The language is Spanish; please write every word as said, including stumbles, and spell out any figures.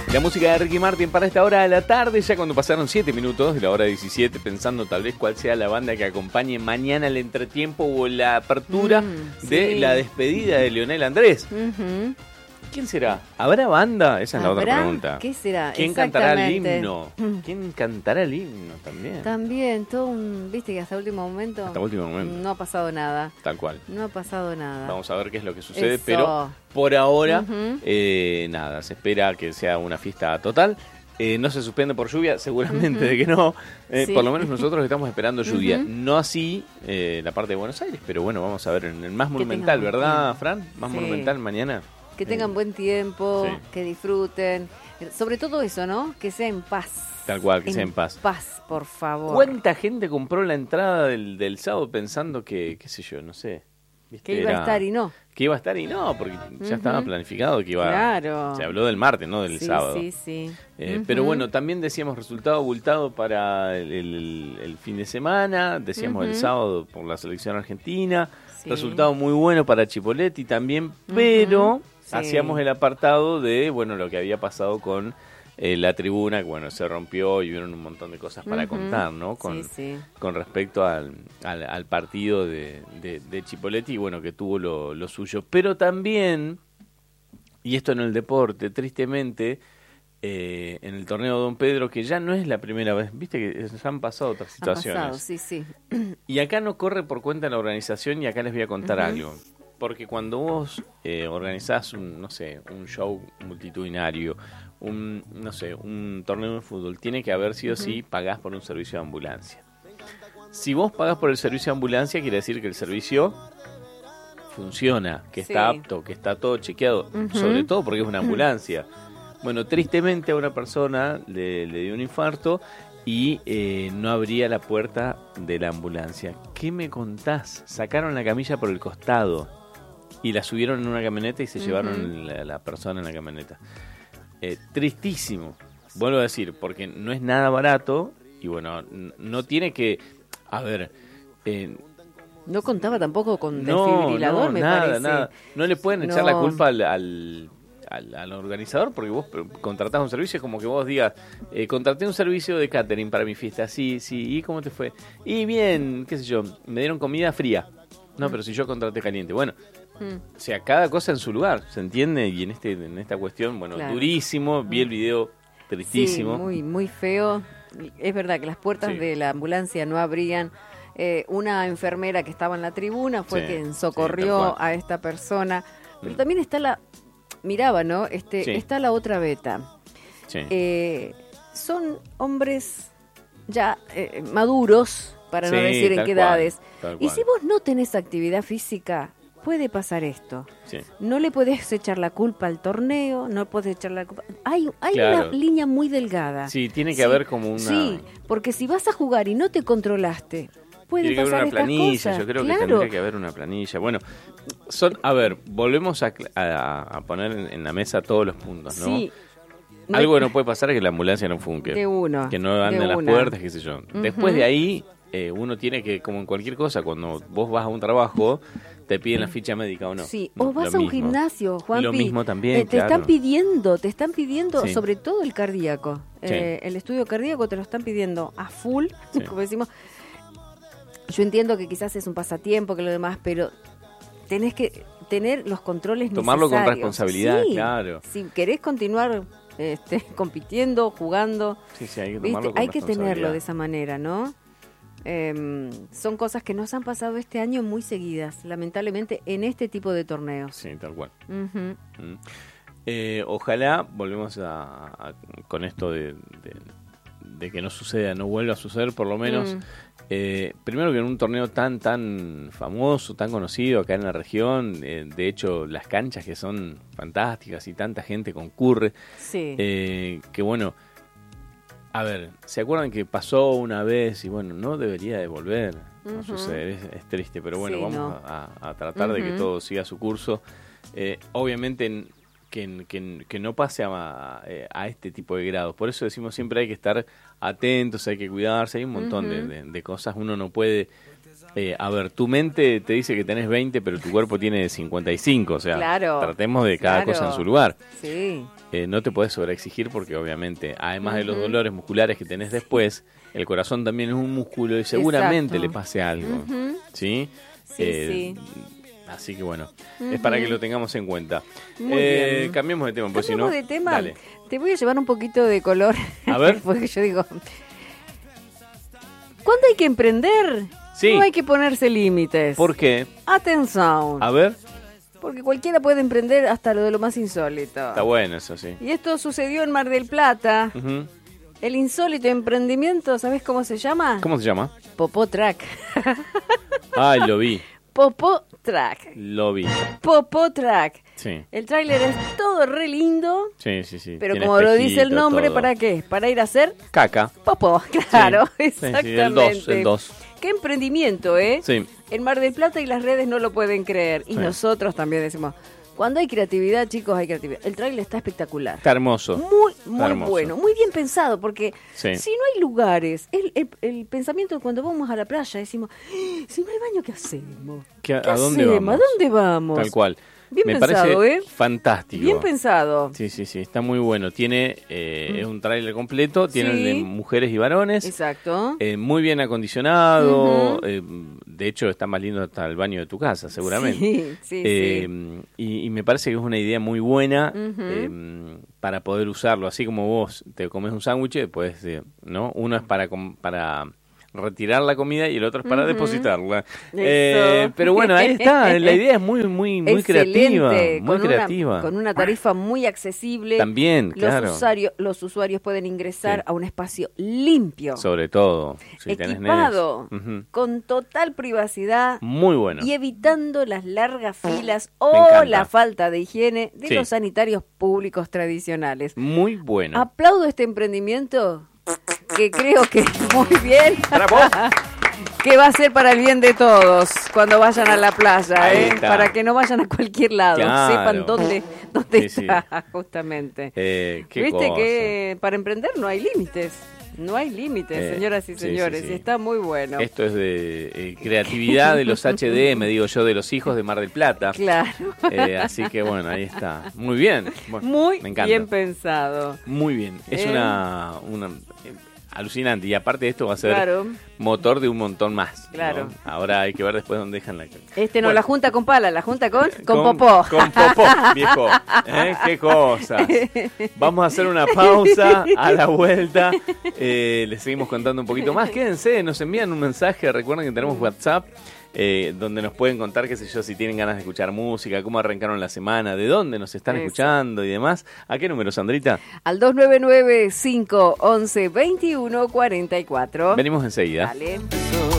La música de Ricky Martin para esta hora de la tarde, ya cuando pasaron siete minutos de la hora diecisiete, pensando tal vez cuál sea la banda que acompañe mañana el entretiempo o la apertura mm, de sí. la despedida de Lionel Andrés. Uh-huh. ¿Quién será? ¿Habrá banda? Esa es la otra pregunta. ¿Qué será? ¿Quién cantará el himno? ¿Quién cantará el himno también? También, todo un... Viste que hasta último momento... Hasta último momento. No ha pasado nada. Tal cual. No ha pasado nada. Vamos a ver qué es lo que sucede, Eso. pero por ahora, uh-huh. eh, nada, se espera que sea una fiesta total. Eh, no se suspende por lluvia, seguramente uh-huh. de que no. Eh, sí. Por lo menos nosotros estamos esperando lluvia. Uh-huh. No así eh, la parte de Buenos Aires, pero bueno, vamos a ver en el más monumental, ¿verdad, Fran? Más sí. monumental mañana. Que tengan buen tiempo, sí. que disfruten. Sobre todo eso, ¿no? Que sea en paz. Tal cual, que en sea en paz. paz, por favor. ¿Cuánta gente compró la entrada del, del sábado pensando que, qué sé yo, no sé? ¿viste? Que iba Era, a estar y no. Que iba a estar y no, porque uh-huh. ya estaba planificado que iba Claro. Se habló del martes, no del sí, sábado. Sí, sí, eh, uh-huh. Pero bueno, también decíamos resultado abultado para el, el, el fin de semana. Decíamos uh-huh. el sábado por la selección argentina. Sí. Resultado muy bueno para Chipolletti también, pero... Uh-huh. Sí. Hacíamos el apartado de, bueno, lo que había pasado con eh, la tribuna, que bueno, se rompió y hubieron un montón de cosas para uh-huh. contar, ¿no? Con, sí, sí. con respecto al, al, al partido de, de, de Chipolletti, y bueno, que tuvo lo, lo suyo. Pero también, y esto en el deporte, tristemente, eh, en el torneo Don Pedro, que ya no es la primera vez, viste que ya han pasado otras situaciones. Han pasado, sí, sí. Y acá no corre por cuenta de la organización, y acá les voy a contar uh-huh. algo. Porque cuando vos eh, organizás un, no sé, un show multitudinario, un, no sé, un torneo de fútbol, tiene que haber sí o sí, pagás por un servicio de ambulancia. Si vos pagás por el servicio de ambulancia, quiere decir que el servicio funciona, que sí. está apto, que está todo chequeado, uh-huh. sobre todo porque es una ambulancia. Bueno, tristemente a una persona le, le dio un infarto y eh, no abría la puerta de la ambulancia. ¿Qué me contás? Sacaron la camilla por el costado y la subieron en una camioneta y se uh-huh. llevaron la, la persona en la camioneta. Eh, tristísimo, vuelvo a decir, porque no es nada barato y bueno, n- no tiene que... A ver... Eh, no contaba tampoco con no, desfibrilador, no, me nada, parece. Nada. No le pueden echar no. la culpa al... al Al, al organizador, porque vos contratás un servicio, es como que vos digas, eh, contraté un servicio de catering para mi fiesta, sí, sí, ¿y cómo te fue? Y bien, qué sé yo, me dieron comida fría. No, mm. pero si yo contraté caliente. Bueno, mm. o sea, cada cosa en su lugar, ¿se entiende? Y en este en esta cuestión, bueno, claro. durísimo, vi el video, tristísimo. Sí, muy, muy feo. Es verdad que las puertas sí. de la ambulancia no abrían. Eh, una enfermera que estaba en la tribuna fue sí, quien socorrió sí, a esta persona. Pero mm. también está la... Miraba, ¿no? Este, sí. Está la otra beta. Sí. Eh, son hombres ya eh, maduros, para sí, no decir en qué cual, edades. Y si vos no tenés actividad física, puede pasar esto. Sí. No le podés echar la culpa al torneo, no podés echar la culpa... Hay, hay claro. una línea muy delgada. Sí, tiene que sí. haber como una... Sí, porque si vas a jugar y no te controlaste... Tiene que haber una planilla, yo creo claro. que tendría que haber una planilla. Bueno, son, a ver, volvemos a, a, a poner en la mesa todos los puntos, ¿no? Sí. Algo que no puede pasar es que la ambulancia no funque. De uno. Que no anden las puertas, qué sé yo. Uh-huh. Después de ahí, eh, uno tiene que, como en cualquier cosa, cuando vos vas a un trabajo, te piden la ficha médica o no. Sí, o vas a un gimnasio, Juanpi. Lo mismo también, eh, Te claro. están pidiendo, te están pidiendo, sí. sobre todo el cardíaco. Sí. Eh, el estudio cardíaco te lo están pidiendo a full, sí. como decimos... Yo entiendo que quizás es un pasatiempo, que lo demás, pero tenés que tener los controles Tomarlo necesarios. Tomarlo con responsabilidad, sí, claro. Si querés continuar este, compitiendo, jugando, sí, sí, hay que, tomarlo con hay que tenerlo de esa manera, ¿no? Eh, son cosas que nos han pasado este año muy seguidas, lamentablemente, en este tipo de torneos. Sí, tal cual. Uh-huh. Mm. Eh, ojalá, volvemos a, a con esto de... de de que no suceda, no vuelva a suceder, por lo menos, mm. eh, primero que en un torneo tan tan famoso, tan conocido acá en la región, eh, de hecho las canchas que son fantásticas y tanta gente concurre, sí. eh, que bueno, a ver, ¿se acuerdan que pasó una vez y bueno, no debería de volver uh-huh. a suceder? Es, es triste, pero bueno, sí, vamos no. a, a tratar uh-huh. de que todo siga su curso. Eh, obviamente... En, Que, que, que no pase a, a este tipo de grados. Por eso decimos siempre hay que estar atentos, hay que cuidarse, hay un montón uh-huh. de, de, de cosas. Uno no puede Eh, a ver, tu mente te dice que tenés veinte, pero tu cuerpo tiene cincuenta y cinco. O sea, claro, tratemos de cada claro. cosa en su lugar. Sí. Eh, no te podés sobreexigir porque obviamente, además uh-huh. de los dolores musculares que tenés después, el corazón también es un músculo y seguramente Exacto. le pase algo. Uh-huh. ¿Sí? Sí, eh, sí. Así que bueno, uh-huh. es para que lo tengamos en cuenta. Muy eh, bien. Cambiemos de tema, pues si Cambiemos no... de tema. Dale. Te voy a llevar un poquito de color. A ver. Porque yo digo, ¿cuándo hay que emprender? Sí. No hay que ponerse límites. ¿Por qué? Atención. A ver. Porque cualquiera puede emprender hasta lo de lo más insólito. Está bueno eso, sí. Y esto sucedió en Mar del Plata. Uh-huh. El insólito emprendimiento, ¿sabes cómo se llama? ¿Cómo se llama? Popó Track. Ay, lo vi. Popó Track. Lo vi. Popó Track. Sí. El tráiler es todo re lindo. Sí, sí, sí. Pero Tiene como lo dice el nombre, todo. ¿para qué? Para ir a hacer caca. Popó, claro, Sí. exactamente. Sí, sí, el dos, el dos. Qué emprendimiento, ¿eh? Sí. En Mar del Plata y las redes no lo pueden creer. Y Sí. nosotros también decimos, cuando hay creatividad, chicos, hay creatividad. El tráiler está espectacular. Está hermoso. Muy, muy hermoso. bueno, muy bien pensado, porque Sí. si no hay lugares, el, el, el pensamiento de cuando vamos a la playa, decimos, "Ah, si no hay baño, ¿qué hacemos? ¿Qué- ¿Qué ¿A dónde hacemos? vamos? ¿A dónde vamos? Tal cual. Bien Me pensado, parece ¿eh? fantástico. Bien pensado. Sí, sí, sí, está muy bueno. Tiene, eh, es un tráiler completo, tiene Sí. el de mujeres y varones. Exacto. Eh, muy bien acondicionado. Ujú. eh, de hecho, está más lindo hasta el baño de tu casa, seguramente. Sí, sí, Eh, sí. y, y me parece que es una idea muy buena Ujú. eh, para poder usarlo. Así como vos te comes un sándwich, después, eh, ¿no? Uno es para, com- para retirar la comida y el otro es para Ujú. depositarla. Eso. Eh, pero bueno, ahí está. La idea es muy, muy, muy Excelente, creativa. Muy con creativa. Una, con una tarifa muy accesible. También, Los, claro. usuarios, los usuarios pueden ingresar Sí. a un espacio limpio, Sobre todo, si tenés equipado, nenes. Ujú. con total privacidad Muy bueno. y evitando las largas filas Me o encanta. la falta de higiene de Sí. los sanitarios públicos tradicionales. Muy bueno. Aplaudo este emprendimiento que creo que muy bien. ¡Bravo! Que va a ser para el bien de todos cuando vayan a la playa, Ahí ¿eh? está. Para que no vayan a cualquier lado, Claro. sepan dónde, dónde Sí, está, justamente. Eh, qué Viste cosa. que para emprender no hay límites, no hay límites, Eh, señoras y sí, señores, sí, sí. y está muy bueno. Esto es de eh, creatividad de los H D M, digo yo, de los hijos de Mar del Plata. Claro. Eh, así que bueno, ahí está. Muy bien. Bueno, Muy me encanta. bien pensado. Muy bien. Es Eh. una, una eh, alucinante. Y aparte esto va a ser Claro. motor de un montón más. ¿no? Claro. Ahora hay que ver después dónde dejan la... Este no Bueno. la junta con pala, la junta con, con, popó. Con popó, viejo. ¿Eh? Qué cosas. Vamos a hacer una pausa. A la vuelta eh, les seguimos contando un poquito más. Quédense, nos envían un mensaje. Recuerden que tenemos WhatsApp. Eh, donde nos pueden contar, qué sé yo, si tienen ganas de escuchar música, cómo arrancaron la semana, de dónde nos están Eso. escuchando y demás. ¿A qué número, Sandrita? Al dos nueve nueve, cinco uno uno, dos uno cuatro cuatro. Venimos enseguida. Dale.